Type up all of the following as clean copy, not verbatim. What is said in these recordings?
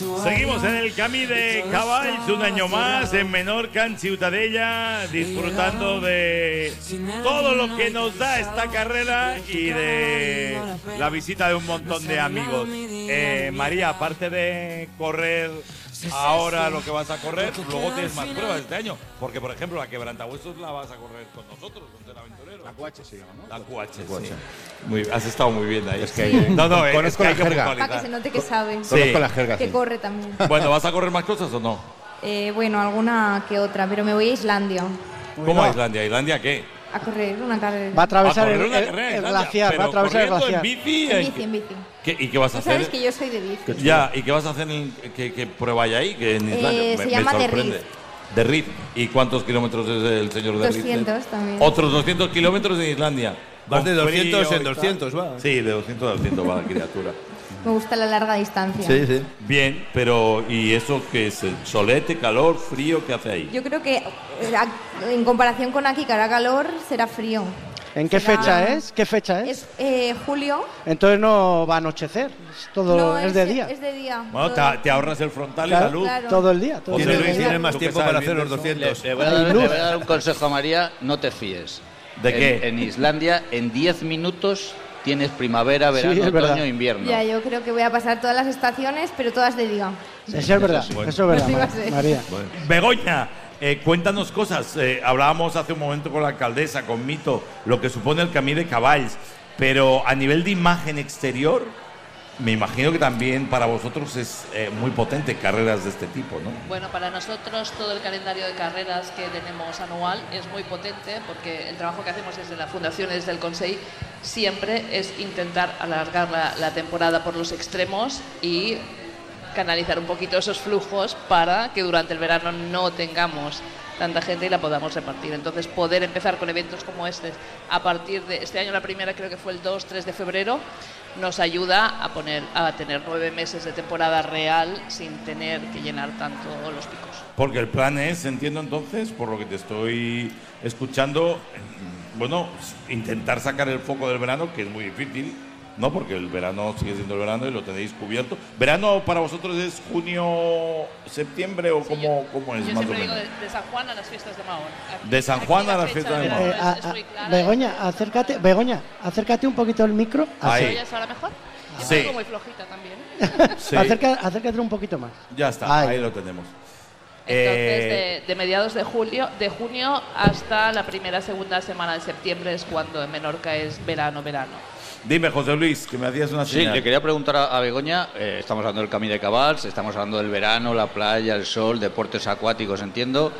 Seguimos en el Camí de Cavalls, un año más en Menorca, en Ciutadella, disfrutando de todo lo que nos da esta carrera y de la visita de un montón de amigos. María, aparte de correr ahora lo que vas a correr, luego tienes más pruebas este año, porque por ejemplo la Quebrantahuesos la vas a correr con nosotros, con el aventurero. La QH se llama, ¿no? La QH, sí. Has estado muy bien ahí. Es que conozco la jerga. Para que se note que sabe. Sí. Conozco la jerga. Que Sí. corre también. Bueno, ¿vas a correr más cosas o no? Bueno, alguna que otra, pero me voy a Islandia ¿Cómo a Islandia? ¿Islandia qué? a correr una carrera. Va a atravesar correr el una carrera en Islandia, glaciar, va a pero atravesar el corriendo glaciar. en bici. En bici. ¿Y qué vas a Tú sabes hacer? que yo soy de bici. Ya, ¿y qué vas a hacer? ¿Qué prueba hay ahí? Que en Islandia se llama The sorprende. Rift. The Rift. ¿Y cuántos kilómetros es el señor de Rift? 200 también. Otros 200 kilómetros en Islandia. Vas de Con 200 frío en y tal. 200, va. Sí, de 200 a 200 va la criatura. Me gusta la larga distancia. Sí, sí. Bien, pero ¿y eso qué es? ¿Solete, calor, frío? ¿Qué hace ahí? Yo creo que en comparación con aquí, que hará calor, será frío. ¿En qué Será- fecha es? ¿Qué fecha es? Es julio. Entonces no va a anochecer, es de día. Es de día. Bueno, te ahorras el frontal y Claro, la luz. claro. Todo el día. Todo el José día. Luis, Tienes más ¿tú qué tiempo sabes para bien hacer los de eso? 200. Le voy a dar un consejo a María, no te fíes. ¿De qué? En Islandia, en 10 minutos tienes primavera, Sí, verano, es verdad. otoño, invierno. Ya, yo creo que voy a pasar todas las estaciones, pero todas de día. Eso es verdad, Bueno. eso es verdad, Así va a ser. María. Begoña, cuéntanos cosas. Hablábamos hace un momento con la alcaldesa, con Mito, lo que supone el Camí de Cavalls, pero a nivel de imagen exterior, me imagino que también para vosotros es muy potente carreras de este tipo, ¿no? Bueno, para nosotros todo el calendario de carreras que tenemos anual es muy potente porque el trabajo que hacemos desde la Fundación y desde el Consell siempre es intentar alargar la temporada por los extremos y canalizar un poquito esos flujos para que durante el verano no tengamos tanta gente y la podamos repartir. Entonces, poder empezar con eventos como este a partir de este año, la primera creo que fue el 2-3 de febrero, nos ayuda a tener 9 meses de temporada real sin tener que llenar tanto los picos. Porque el plan es, entiendo entonces, por lo que te estoy escuchando, bueno, intentar sacar el foco del verano, que es muy difícil, ¿no? Porque el verano sigue siendo el verano y lo tenéis cubierto. ¿Verano para vosotros es junio, septiembre o cómo es Yo más o siempre digo menos? de San Juan a las fiestas de Mahón. De San Juan Aquí a la las fecha fiestas de verano Mahón. es muy clara. Begoña, acércate un poquito el micro. Ahí. ¿Me oyes ahora mejor? Yo Sí. salgo muy flojita también. Sí, Acércate un poquito más. ya está, Ahí. ahí lo tenemos. Entonces, de mediados de junio hasta la segunda semana de septiembre es cuando en Menorca es verano. Dime, José Luis, que me hacías una Sí, señal. le quería preguntar a Begoña, estamos hablando del Camí de Cavalls, estamos hablando del verano, la playa, el sol, deportes acuáticos, entiendo.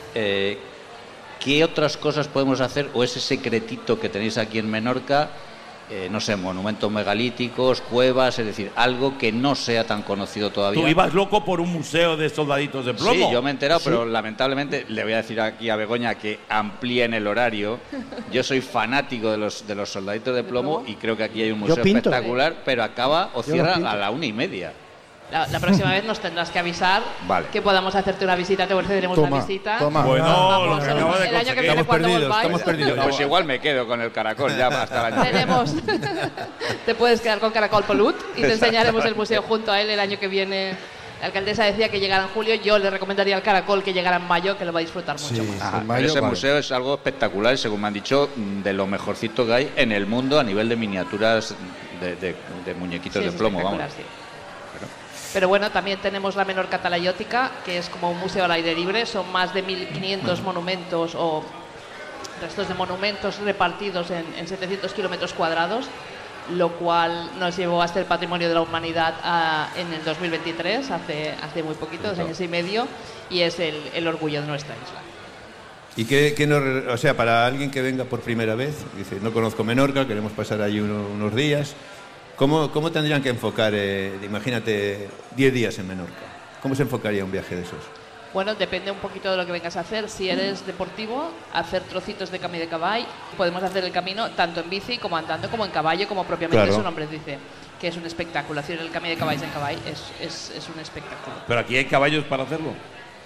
¿Qué otras cosas podemos hacer o ese secretito que tenéis aquí en Menorca? No sé, monumentos megalíticos, cuevas, es decir, algo que no sea tan conocido todavía. Tú ibas loco por un museo de soldaditos de plomo. Sí, yo me he enterado, pero lamentablemente le voy a decir aquí a Begoña que amplíen el horario. Yo soy fanático de los soldaditos de plomo y creo que aquí hay un museo pinto. espectacular, pero acaba o Yo lo cierra pinto. a la 1:30. La próxima vez nos tendrás que avisar Vale. que podamos hacerte una visita, te ofreceremos una visita. Bueno, lo que acabo de el año que conseguir. viene cuando volváis. Estamos perdidos. Pues igual me quedo con el caracol ya hasta el año que viene. Tenemos, te puedes quedar con Caracol Polut y te enseñaremos el museo junto a él el año que viene. La alcaldesa decía que llegara en julio, yo le recomendaría al Caracol que llegara en mayo, que lo va a disfrutar mucho más. Ajá, en pero mayo, ese vale. museo es algo espectacular y según me han dicho, de lo mejorcito que hay en el mundo a nivel de miniaturas de muñequitos Sí, de es plomo, vamos. espectacular, sí. Pero bueno, también tenemos la Menorca Talayótica, que es como un museo al aire libre, son más de 1.500 monumentos o restos de monumentos repartidos en 700 kilómetros cuadrados, lo cual nos llevó a ser Patrimonio de la Humanidad en el 2023, hace muy poquito, 2 años y medio, y es el orgullo de nuestra isla. ¿Y qué o sea, para alguien que venga por primera vez, dice, no conozco Menorca, queremos pasar allí unos días, ¿cómo tendrían que enfocar, imagínate, 10 días en Menorca? ¿Cómo se enfocaría un viaje de esos? Bueno, depende un poquito de lo que vengas a hacer. Si eres deportivo, hacer trocitos de Camí de Cavall, podemos hacer el camino tanto en bici como andando, como en caballo, como propiamente Claro. su nombre dice, que es un espectáculo. Hacer el Camí de Cavalls en Cavall es un espectáculo. Pero aquí hay caballos para hacerlo.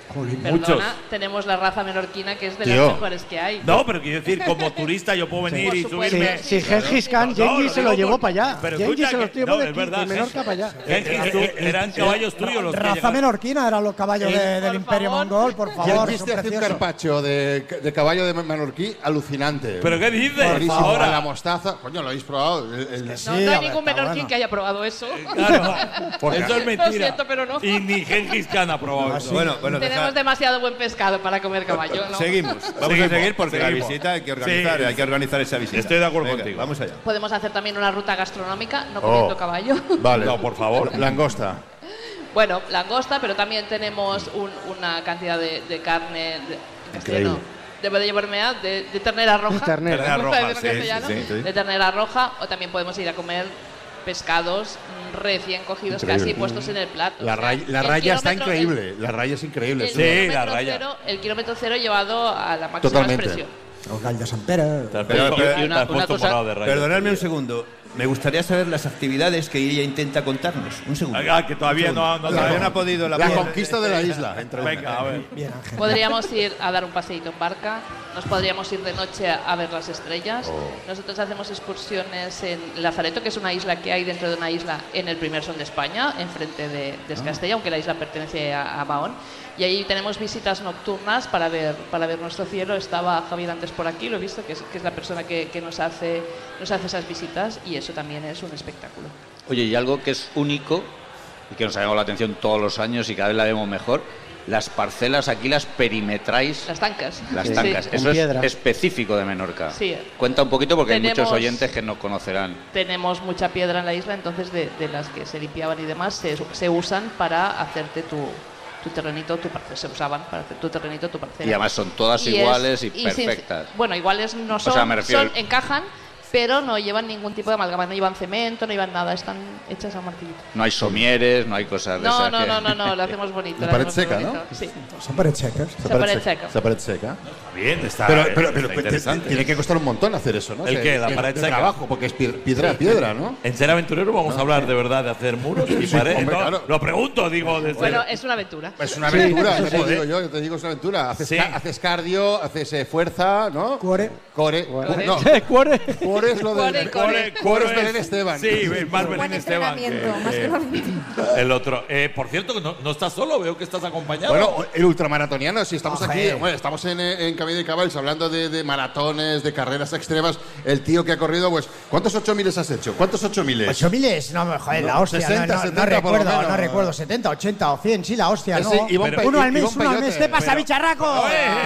Perdona, tenemos la raza menorquina que es de las mejores que hay. No, pero quiero decir, como turista yo puedo venir y subirme. Si Gengis Khan, Genghis se lo llevó para allá. Pero Genghis se los llevó de verdad, Menorca para allá. Eran caballos tuyos los que Raza menorquina eran los caballos del Imperio Mongol, por favor. Genghis te hace un carpaccio de caballo de menorquí alucinante. ¿Pero qué dices? Buenísimo, Ahora. la mostaza. Coño, ¿lo habéis probado? No hay ningún menorquín que haya probado eso. Claro, eso es mentira. Lo siento, pero no. Y ni Gengis Khan ha probado eso. Bueno, Tenemos demasiado buen pescado para comer caballo, ¿no? seguimos. Vamos a seguir porque la visita hay que organizar esa visita. Estoy de acuerdo Venga, contigo. Vamos allá. Podemos hacer también una ruta gastronómica, no comiendo caballo. Vale. No, por favor. Langosta. Bueno, langosta, pero también tenemos una cantidad de carne. Increíble. Debo de llevarme de ternera roja. Ternera Me gusta roja, decirlo en sí, castellano. sí. De ternera roja, o también podemos ir a comer pescados recién cogidos, casi puestos en el plato. La raya está increíble. La raya es increíble. Sí, la raya. El kilómetro cero llevado a la máxima Totalmente. expresión. El gall de Sant Pere. Y una cosa- Perdonadme un segundo. Me gustaría saber las actividades que ella intenta contarnos. Un segundo. Que todavía no Todavía no ha podido La conquista de la isla. Venga, a ver. Bien, Ángel. Podríamos ir a dar un paseíto en barca, nos podríamos ir de noche a ver las estrellas. Nosotros hacemos excursiones en Lazareto, que es una isla que hay dentro de una isla en el primer sol de España, enfrente de Castella, aunque la isla pertenece a Mahón. Y ahí tenemos visitas nocturnas para ver nuestro cielo. Estaba Javier antes por aquí, lo he visto, que es la persona que nos hace esas visitas, y eso también es un espectáculo. Oye, y algo que es único y que nos ha llamado la atención todos los años y cada vez la vemos mejor, las parcelas aquí las perimetráis. Las tancas. Las Sí. tancas. Sí. Eso es piedra. específico de Menorca. Sí. Cuenta un poquito porque hay Tenemos- muchos oyentes que no conocerán. Tenemos mucha piedra en la isla, entonces de las que se limpiaban y demás se usan para hacerte tu terrenito, tu parcela. Se usaban para hacer tu terrenito, tu parcela. Y además son todas iguales y sin- perfectas. bueno, iguales no son, sea, me refiero- encajan, pero no llevan ningún tipo de amalgama, no llevan cemento, no llevan nada, están hechas a martillito. No hay somieres, no hay cosas de No, esas no, que- no, lo hacemos bonito. La lo pared hacemos seca, bonito. ¿no? Sí, Son paredes secas. esa pared seca. Esa pared seca. Bien, está Pero interesante. tiene que costar un montón hacer eso, ¿no? ¿El qué? La pared de seca. trabajo, porque es piedra, ¿no? En Ser Aventurero vamos a hablar de verdad de hacer muros y paredes. hombre, No, claro. Lo pregunto, digo, desde. Bueno, es una aventura. Es una aventura, Sí, yo te joder. digo yo te digo es una aventura. Haces, Sí. haces cardio, haces fuerza, ¿no? Cuore. Core. No, Cuore. core es lo de... Core es Belén Esteban. Sí, más Buen Belén Esteban. entrenamiento, más que entrenamiento. El otro. Por cierto, que no estás solo, veo que estás acompañado. Bueno, el ultramaratoniano, si estamos aquí, Oje. bueno, estamos en Camino de Caballos hablando de maratones, de carreras extremas. El tío que ha corrido, pues, ¿cuántos 8000 has hecho? ¿Cuántos 8000? 8000, no, joder, la hostia. 60, no 70 por lo recuerdo, menos. no recuerdo. 70, 80 o 100, sí, la hostia, Ese ¿no? Iván Uno al Iván mes, uno al mes. Peyote. ¿Qué pasa, bicharraco?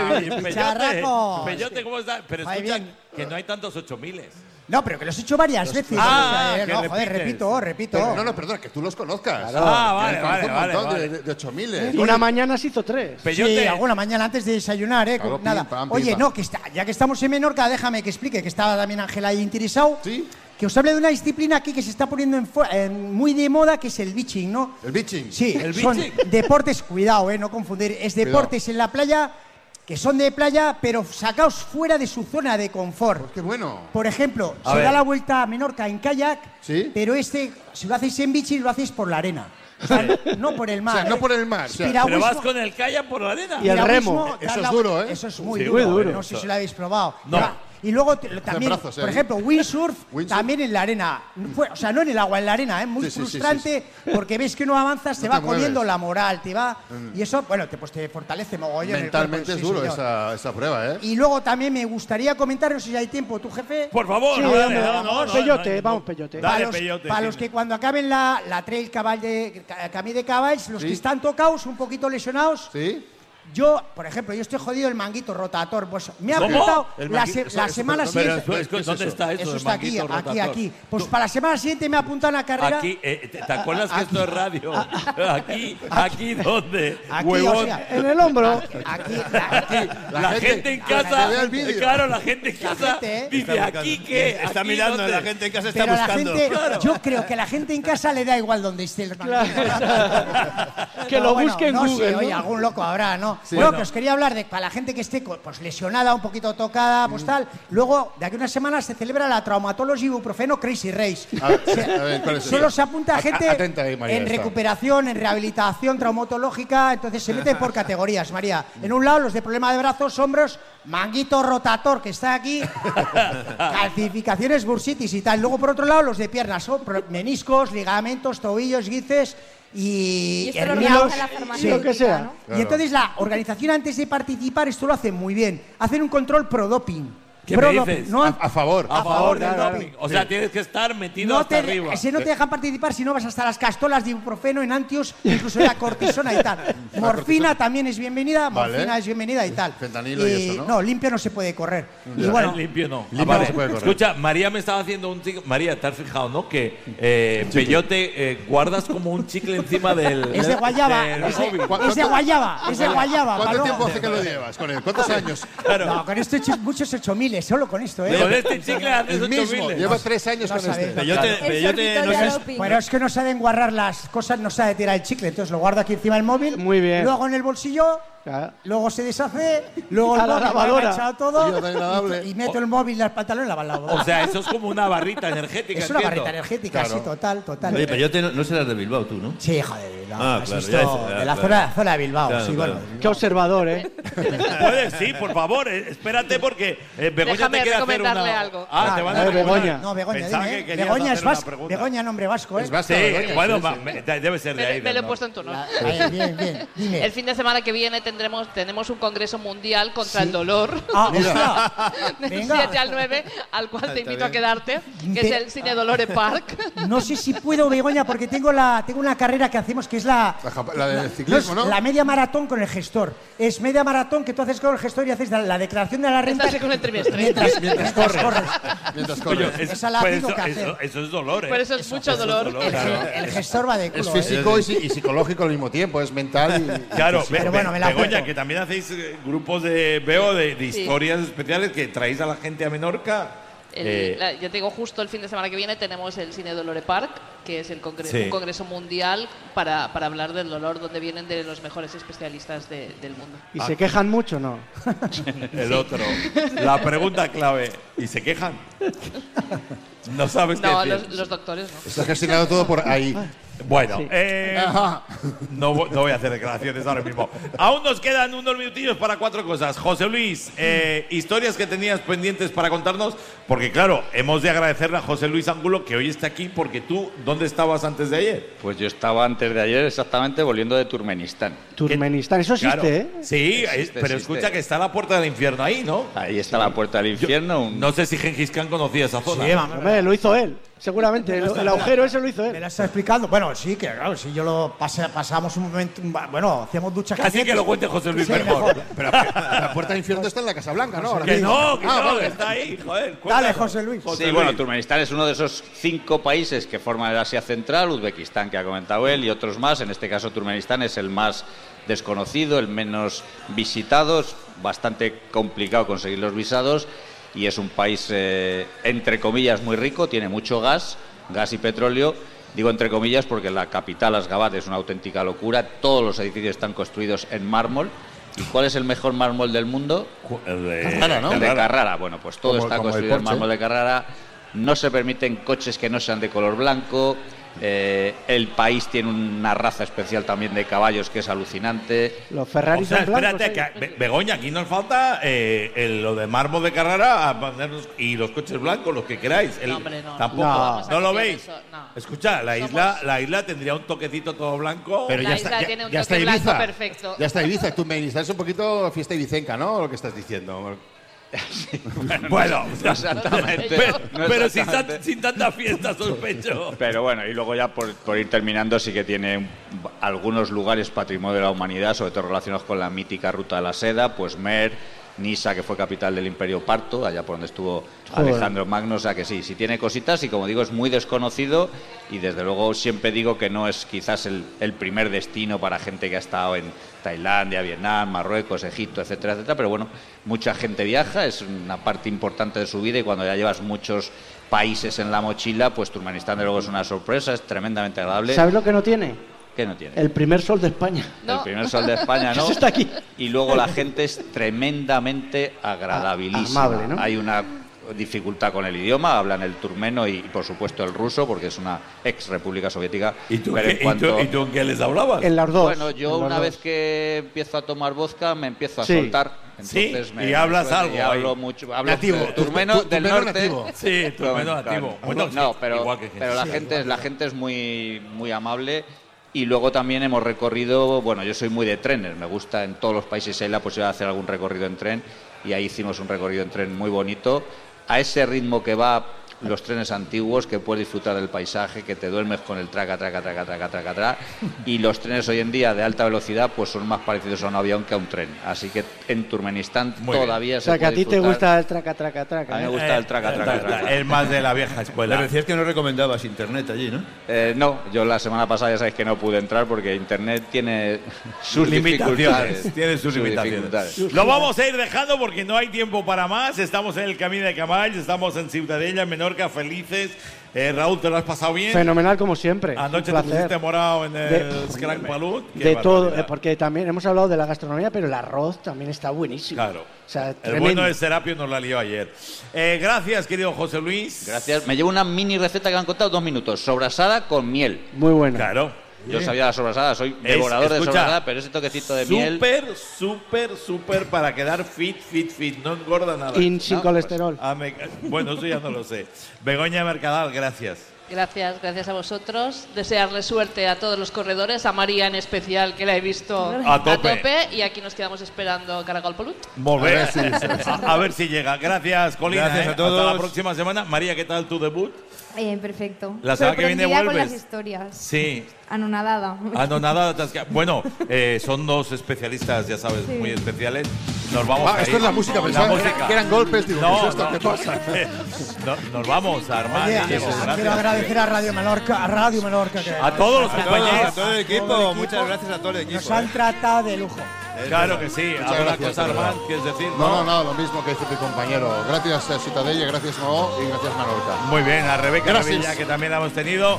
Oh, Peyote, ¿cómo estás? Pero Joder, escucha, bien. que no hay tantos 8000. No, pero que los he hecho varias veces. Ah, que no, joder, repites. repito. Pero, no, perdona, que tú los conozcas. Ah, vale, Que vale, conozco un montón vale. de 8000. Una mañana se hizo 3. Peyote. Sí, alguna mañana antes de desayunar, Claro, pim, nada. pam, pim, Oye, pam. no, que ya que estamos en Menorca, déjame que explique que estaba también Ángela ahí interesado. Sí. Que os hable de una disciplina aquí que se está poniendo muy de moda, que es el beaching, ¿no? El bitching. Sí, ¿El son beaching? deportes, cuidado, no confundir, es deportes en la playa que son de playa, pero sacaos fuera de su zona de confort. Qué bueno. Por ejemplo, A se ver. da la vuelta a Menorca en kayak, Sí. pero si lo hacéis en bici, lo hacéis por la arena. O sea, no por el mar. O sea, no por el mar. O sea, Pero vas Piragüismo- con el kayak por la arena. Y el piragüismo, remo. dar Eso es la- duro, ¿eh? Eso es muy Sí, duro. muy duro. No sé si lo habéis probado. No. Ya. Y luego también, brazos, por ¿eh? ejemplo, windsurf, Windsurf. también en la arena. O sea, no en el agua, en la arena, muy Sí, sí, sí, frustrante porque ves que no avanzas, te No va te comiendo mueves. la moral, te va. Y eso, bueno, te fortalece mogollón. el mentalmente cuerpo, es sí, duro señor. esa prueba, ¿eh? Y luego también me gustaría comentar, no sé si hay tiempo, tu jefe. Por favor, Sí, no, dale, hombre, no, Peyote, no, vamos, Peyote. Dale, para Peyote. los que cuando acaben la trail Camí de Caballs, los Sí. que están tocados, un poquito lesionados, ¿Sí? yo, por ejemplo, yo estoy jodido el manguito rotator. Pues me ha ¿Cómo? apuntado El la, manguito- la eso- semana pero- siguiente. Pero, ¿Qué es ¿dónde eso? está eso? Eso del está aquí, manguito aquí, rotator? aquí. Pues para la semana siguiente me apuntan a una carrera. Aquí, ¿te acuerdas que esto es radio? Aquí, ¿dónde? Aquí, Huevón. o sea, En el hombro. aquí, La gente en casa, que vea el vídeo. claro, la gente en casa gente, dice, ¿aquí qué? Está ¿Aquí mirando, dónde? la gente en casa está pero la buscando. gente, yo creo que la gente en casa le da igual donde esté el manguito. Que lo busque en no, Google, sí, ¿no? oye, algún loco habrá, ¿no? Sí. No, que os quería hablar de para la gente que esté pues lesionada, un poquito tocada, pues tal. Luego, de aquí a unas semanas se celebra la Traumatology Ibuprofeno Crazy Race. A ver, ¿cuál es Solo eso? se apunta gente Atenta ahí, María, en está. recuperación, en rehabilitación traumatológica, entonces se mete por categorías, María. En un lado, los de problema de brazos, hombros, manguito rotator, que está aquí, calcificaciones, bursitis y tal. Luego, por otro lado, los de piernas, son meniscos, ligamentos, tobillos, guices Y esto lo herniados. organiza la farmacéutica, lo que sea. ¿no? Claro. Y entonces la organización, antes de participar, esto lo hace muy bien. Hacen un control pro-doping. ¿Qué me dices? No, A favor. A favor del claro, doping. O sea, tienes que estar metido no hasta te, arriba. si no te dejan participar, si no vas hasta las castolas de ibuprofeno, enantios, incluso la cortisona y tal. Morfina también es bienvenida, Vale. morfina es bienvenida y tal. Fentanilo y eso, ¿no? No, limpio no se puede correr. Y Ya, bueno, limpio no. Limpio no se puede correr. Escucha, María me estaba haciendo un chicle. María, ¿te has fijado, no? Que Peyote guardas como un chicle encima del. es de guayaba, del es de, móvil. es de guayaba, es de guayaba. ¿Cuánto Paloma. tiempo hace que lo llevas con él? ¿Cuántos años? No, con esto he hecho muchos 8000, solo con esto, ¿eh? Con este chicle haces El mismo. 8000. Llevo 3 años No con sabéis, este. no. El no sorbito sé. de doping. Pero es que no saben guardar las cosas, no sabe tirar el chicle. Entonces lo guardo aquí encima del móvil. Muy bien. Luego en el bolsillo. Claro. Luego se deshace. Luego el A la móvil lavadora. agachado todo. Tío, tan agradable. Y meto el móvil y el pantalón en la lavadora. O sea, eso es como una barrita energética. es una entiendo. barrita energética, Claro. sí, total, total. Oye, Peyote no serás de Bilbao tú, ¿no? Sí, joder, no, Ah, has claro, visto ya es- de la claro. zona de Bilbao. Claro, sí, claro. bueno. Qué observador, ¿eh? Puedes, sí, por favor, espérate porque Begoña Déjame te quiere hacer recomendarle una. algo. Ah, te van a Begoña. recomendar. No, Begoña, Pensaba dime. que querías Begoña es hacer una vasco. pregunta. Begoña, nombre vasco, ¿eh? Es vasco, Sí, Begoña, bueno, sí, sí. debe ser de ahí. Me lo he ¿no? puesto en tu honor. Bien, bien. Dime. El fin de semana que viene tenemos un congreso mundial contra el dolor. Ah, hostia. Del Venga. 7 al 9, al cual te invito a bien. quedarte, que es el Cine Dolore Park. No sé si puedo, Begoña, porque tengo una carrera que hacemos que es la La de ciclismo, ¿no? La media maratón con el gestor. Es media maratón que tú haces con el gestor y haces la declaración de la renta. Estás con el trimestre. Mientras corres. Mientras Coño, corres. Esa la pues tengo que hacer. eso es dolor, ¿eh? Por eso es mucho dolor. El gestor va de culo. Es ¿eh? físico y psicológico al mismo tiempo, es mental y… Claro, Pero bueno, me la Begoña, apunto. que también hacéis grupos de Sí. historias especiales que traéis a la gente a Menorca. Ya te digo, justo el fin de semana que viene tenemos el Cine Dolore Park, que es el Sí. un congreso mundial para hablar del dolor, donde vienen de los mejores especialistas del mundo. ¿Y se quejan mucho no? El otro. La pregunta clave. ¿Y se quejan? No sabes qué No, decir. los doctores no. Está gestionado todo por ahí. Bueno, Sí. Ajá. no voy a hacer declaraciones ahora mismo. Aún nos quedan unos minutillos para 4 cosas. José Luis, historias que tenías pendientes para contarnos, porque claro, hemos de agradecerle a José Luis Angulo que hoy está aquí, porque tú, ¿dónde estabas antes de ayer? Pues yo estaba antes de ayer exactamente volviendo de Turkmenistán. Turkmenistán, eso existe, Claro. ¿eh? Sí, Existe, pero existe. escucha que está la puerta del infierno ahí, ¿no? Ahí está la puerta del infierno. No sé si Gengis Khan conocía esa zona. Sí, vamos. Hombre, lo hizo él, seguramente. El agujero ese lo hizo Me él. la está explicando. Bueno, sí, que claro, si yo lo pasamos un momento. Bueno, hacíamos duchas Casi calientes. que lo cuente José Luis Sí, mejor. Pero la puerta del infierno está en la Casa Blanca, ¿no? Ahora Que mismo. no, que Ah, no, vale. que está ahí, joder. Dale, cuéntanos. José Luis. José Sí, Luis. bueno, Turkmenistán es uno de esos 5 países que forman el Asia Central, Uzbekistán, que ha comentado él, y otros más. En este caso, Turkmenistán es el más desconocido, el menos visitado. Es bastante complicado conseguir los visados y es un país, entre comillas, muy rico. Tiene mucho gas y petróleo. Digo entre comillas porque la capital, Asgabat, es una auténtica locura. Todos los edificios están construidos en mármol. ¿Y cuál es el mejor mármol del mundo? El de Carrara, ¿no? El de Carrara. Bueno, pues todo Como- está como el construido en Porsche. mármol de Carrara. No se permiten coches que no sean de color blanco. El país tiene una raza especial también de caballos que es alucinante. Los O Ferraris sea, son blancos. espérate, Begoña, aquí nos falta lo de mármol de Carrara a ponernos- y los coches blancos, los que queráis. No, hombre, no. Tampoco. No. Vamos a ¿No lo copiar veis? eso, no. Escucha, la isla tendría un toquecito todo blanco. Pero La ya isla está, tiene un ya está toque blanco Ibiza. perfecto. Ya está Ibiza. Turkmenistán es un poquito fiesta ibicenca, ¿no? Lo que estás diciendo. Bueno, No exactamente. no pero exactamente. sin tanta fiesta, sospecho. Pero bueno, y luego ya por ir terminando, sí que tiene algunos lugares patrimonio de la humanidad, sobre todo relacionados con la mítica ruta de la seda, pues Mer, Nisa, que fue capital del Imperio Parto, allá por donde estuvo Joder. Alejandro Magno, o sea que sí tiene cositas y como digo es muy desconocido y desde luego siempre digo que no es quizás el primer destino para gente que ha estado en Tailandia, Vietnam, Marruecos, Egipto, etcétera, etcétera, pero bueno, mucha gente viaja, es una parte importante de su vida y cuando ya llevas muchos países en la mochila, pues Turkmenistán de luego es una sorpresa, es tremendamente agradable. ¿Sabes lo que no tiene? ¿Qué ¿Qué no tiene? El primer sol de España. No. El primer sol de España, ¿no? Eso está aquí. Y luego la gente es tremendamente agradabilísima. Amable, ¿no? Hay una dificultad con el idioma, hablan el turmeno y por supuesto el ruso, porque es una ex república soviética. ¿Y tú, pero en qué, cuanto- ¿y tú en qué les hablabas? En los dos. Bueno, yo en los una dos. vez que empiezo a tomar vodka me empiezo a Sí. soltar. Sí, Entonces y hablas suelto algo y hablo ahí. mucho. Hablo Nativo. turmeno del Turmeno norte. nativo. Sí, turmeno Claro. nativo. Bueno, No, sí, pero igual que la gente es muy, muy amable. Y luego también hemos recorrido, bueno, yo soy muy de trenes, me gusta en todos los países si hay la posibilidad de hacer algún recorrido en tren, y ahí hicimos un recorrido en tren muy bonito, a ese ritmo que va los trenes antiguos, que puedes disfrutar del paisaje, que te duermes con el traca, traca, traca, traca, traca, traca, y los trenes hoy en día de alta velocidad pues son más parecidos a un avión que a un tren, así que en Turkmenistán Muy bien. todavía O sea, se que a puede ti te disfrutar. gusta el traca, traca, traca. A mí me ¿eh? gusta el traca, traca, traca. Es más de la vieja Le escuela. decías que no recomendabas internet allí, ¿no? No, yo la semana pasada ya sabéis que no pude entrar porque Internet tiene sus Limitaciones, dificultades. tiene sus limitaciones. Lo vamos a ir dejando porque no hay tiempo para más. Estamos en el Camí de Cavalls, estamos en Ciutadella, en Menorca, felices. Raúl, ¿te lo has pasado bien? Fenomenal como siempre. Anoche Un te placer. pusiste morado en el De- Scrank Palut. Qué De todo, barbaridad. porque también hemos hablado de la gastronomía, pero el arroz también está buenísimo. Claro. O sea, El tremendo. bueno de Serapio nos la lió ayer. Gracias, querido José Luis. Gracias. Me llevo una mini receta que me han contado 2 minutos. Sobrasada con miel. Muy buena. Claro. Yo sabía la sobrasada, soy devorador de escucha, sobrasada, pero ese toquecito de miel... Súper para quedar fit. No engorda nada. Sin No, colesterol. Bueno, eso ya no lo sé. Begoña Mercadal, gracias. Gracias a vosotros. Desearle suerte a todos los corredores, a María en especial, que la he visto A tope. y aquí nos quedamos esperando Caragol Polut. Molt bé. A ver si- A ver si llega. Gracias, Colina. Gracias a todos. Hasta la próxima semana. María, ¿qué tal tu debut? Perfecto. La semana que viene Sorprendida vuelves. con las historias. Sí. Anonadada. Nada. Bueno, son dos especialistas, ya sabes, Sí. muy especiales. Nos vamos a Esto ir. es la música, pensaba que eran golpes. Digo, ¿qué es esto? ¿Qué pasa? Nos vamos a armar. Oye, Diego, gracias. quiero agradecer a Radio Menorca, que A todos los A compañeros. todo el equipo, muchas gracias a todo el equipo. nos han tratado de lujo. Claro que sí. Muchas ¿Alguna gracias, cosa, de verdad. Armand, quieres decir? No, lo mismo que dice tu compañero. Gracias, Ciutadella, gracias, Noó, y gracias, Menorca. Muy bien, a Rebeca Gracias. Revilla, que también la hemos tenido.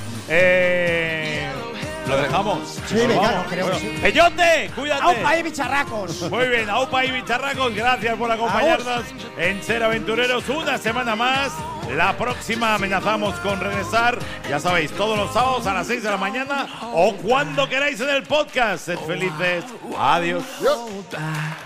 ¿Lo dejamos? Sí, ¿Nos venga, vamos? creo que sí. ¡Peyote! ¡Cuídate! ¡Aupa y bicharracos! Muy bien, Aupa y Bicharracos, gracias por acompañarnos en Ser Aventureros una semana más. La próxima amenazamos con regresar, ya sabéis, todos los sábados a las 6 de la mañana o cuando queráis en el podcast. Sed felices. Adiós.